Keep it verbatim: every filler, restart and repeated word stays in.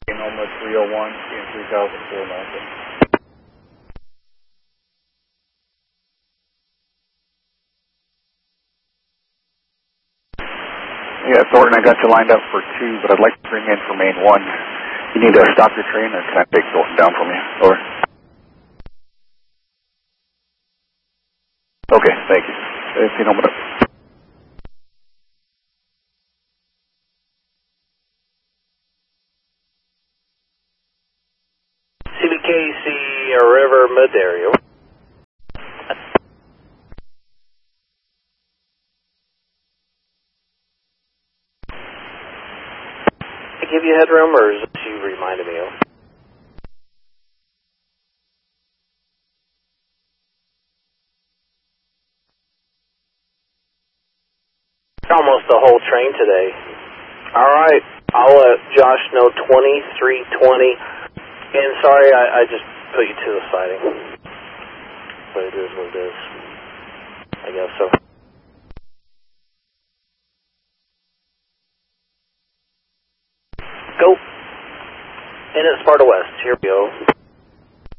Sonoma three oh one, in three thousand four Mountain. Yeah, Thornton, I got you lined up for two, but I'd like to bring in for main one. You need to stop your train, or can I take Thornton down from you? Over. Okay, thank you. Uh, Sonoma. C B K C River Mid area. I give you headroom, or is this you reminded me of? Almost the whole train today. All right, I'll let Josh know twenty-three twenty. And sorry, I, I just put you to the siding. But it is what it is. I guess so. Go. And it's Sparta West. Here we go.